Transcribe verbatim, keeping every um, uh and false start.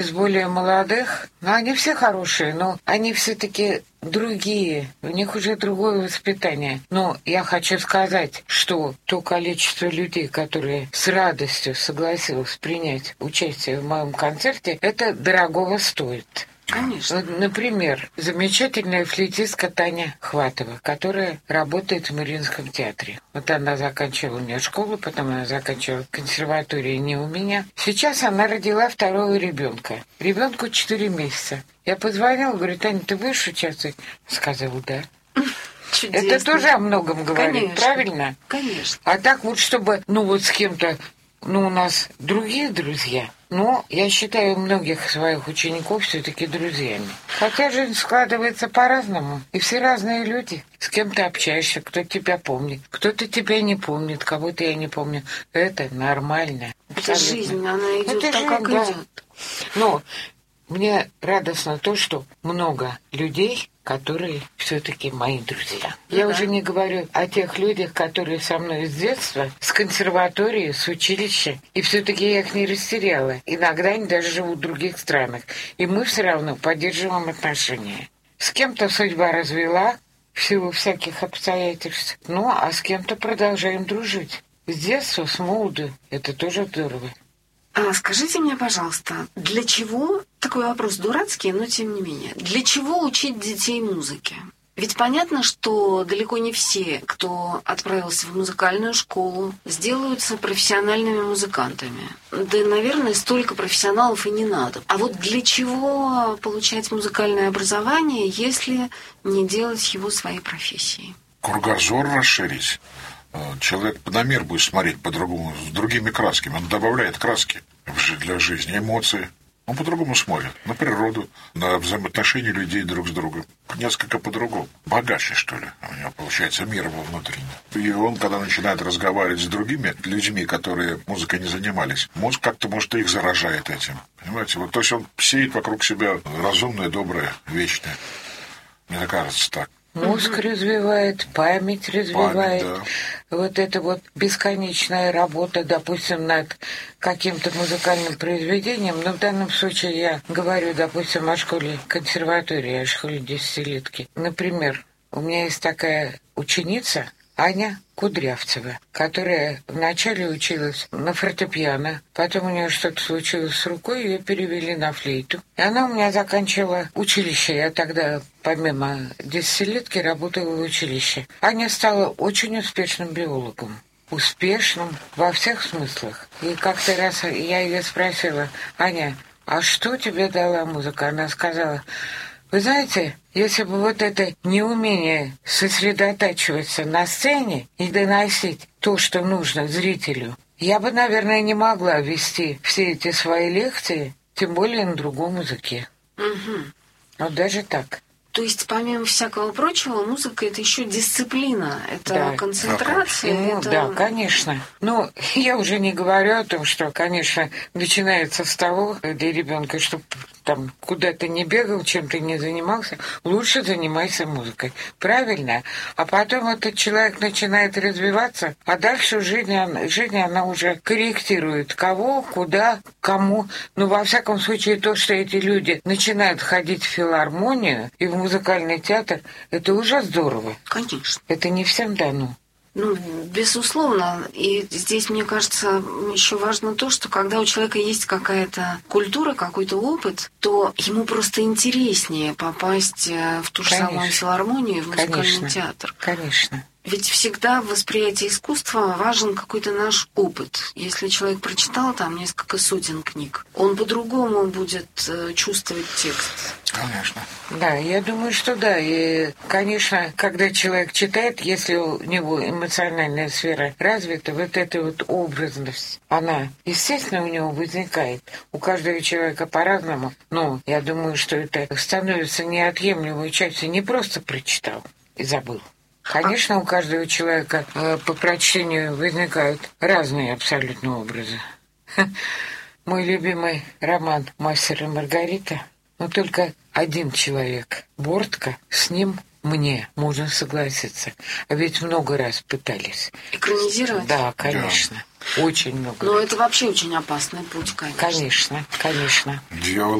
из более молодых, ну, они все хорошие, но они все-таки другие, у них уже другое воспитание. Но я хочу сказать, что то количество людей, которые с радостью согласились принять участие в моем концерте, это дорогого стоит. Конечно. Вот, например, замечательная флейтистка Таня Хватова, которая работает в Мариинском театре. Вот она заканчивала у меня школу, потом она заканчивала консерваторию не у меня. Сейчас она родила второго ребенка. Ребенку четыре месяца. Я позвонила, говорю: Таня, ты будешь участвовать? Сказала: да. Чудесно. Это тоже о многом говорит, Конечно. правильно? Конечно. А так вот, чтобы, ну вот с кем-то, ну у нас другие друзья, но я считаю многих своих учеников все-таки друзьями. Хотя жизнь складывается по-разному, и все разные люди. С кем ты общаешься, кто тебя помнит, кто-то тебя не помнит, кого-то я не помню. Это нормально. Это Абсолютно. жизнь, она идет Это так, жизнь, как да. идет. Но мне радостно то, что много людей, которые все-таки мои друзья. Ну, Я да. уже не говорю о тех людях, которые со мной с детства, с консерватории, с училища, и все-таки я их не растеряла. Иногда они даже живут в других странах, и мы все равно поддерживаем отношения. С кем-то судьба развела в силу всяких обстоятельств, ну, а с кем-то продолжаем дружить. С детства, с молоду, это тоже здорово. А скажите мне, пожалуйста, для чего, такой вопрос дурацкий, но тем не менее, для чего учить детей музыке? Ведь понятно, что далеко не все, кто отправился в музыкальную школу, сделаются профессиональными музыкантами. Да, наверное, столько профессионалов и не надо. А вот для чего получать музыкальное образование, если не делать его своей профессией? Кругозор расширить. Человек на мир будет смотреть по-другому, с другими красками. Он добавляет краски для жизни, эмоции. Он по-другому смотрит на природу, на взаимоотношения людей друг с другом. Несколько по-другому. Богаче, что ли. У него получается мир его внутренний. И он, когда начинает разговаривать с другими людьми, которые музыкой не занимались, мозг как-то, может, их заражает этим. Понимаете? Вот, то есть он сеет вокруг себя разумное, доброе, вечное. Мне кажется так. Мозг mm-hmm. развивает, память развивает. Память, да. Вот эта вот бесконечная работа, допустим, над каким-то музыкальным произведением. Но в данном случае я говорю, допустим, о школе консерватории, о школе десятилетки. Например, у меня есть такая ученица, Аня Кудрявцева, которая вначале училась на фортепиано, потом у нее что-то случилось с рукой, ее перевели на флейту. И она у меня заканчивала училище. Я тогда, помимо десятилетки, работала в училище. Аня стала очень успешным биологом. Успешным во всех смыслах. И как-то раз я ее спросила: Аня, а что тебе дала музыка? Она сказала: вы знаете, если бы вот это неумение сосредотачиваться на сцене и доносить то, что нужно зрителю, я бы, наверное, не могла вести все эти свои лекции, тем более на другом языке. Угу. Вот даже так. То есть, помимо всякого прочего, музыка — это еще дисциплина, это да. концентрация. Ну, это... Да, конечно. Ну, я уже не говорю о том, что, конечно, начинается с того для ребенка, чтобы там куда-то не бегал, чем-то не занимался, лучше занимайся музыкой. Правильно? А потом этот человек начинает развиваться, а дальше жизнь, жизнь она уже корректирует кого, куда, кому. Но, во всяком случае, то, что эти люди начинают ходить в филармонию и в музыкальный театр, это уже здорово. Конечно. Это не всем дано. Ну, безусловно. И здесь, мне кажется, еще важно то, что когда у человека есть какая-то культура, какой-то опыт, то ему просто интереснее попасть в ту же Конечно. самую филармонию, в музыкальный Конечно. театр. Конечно. Ведь всегда в восприятии искусства важен какой-то наш опыт. Если человек прочитал там несколько сотен книг, он по-другому будет чувствовать текст. Конечно. Да, я думаю, что да. И, конечно, когда человек читает, если у него эмоциональная сфера развита, вот эта вот образность, она, естественно, у него возникает. У каждого человека по-разному. Но я думаю, что это становится неотъемлемой частью. Не просто прочитал и забыл. Конечно, у каждого человека э, по прочтению возникают разные абсолютно образы. Мой любимый роман «Мастер и Маргарита», но только один человек, Бортко, с ним мне можно согласиться. А ведь много раз пытались. Экранизировать? Да, конечно. Да. Очень много Но раз. это вообще очень опасный путь, конечно. Конечно, конечно. Дьявол